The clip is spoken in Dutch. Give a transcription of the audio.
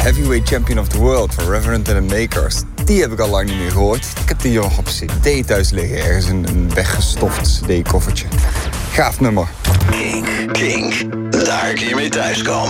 Heavyweight Champion of the World van Reverend and the Makers. Die heb ik al lang niet meer gehoord. Ik heb die nog op cd thuis liggen. Ergens in een weggestoft cd-koffertje. Gaaf nummer. Kink. Daar kun je mee thuiskomen.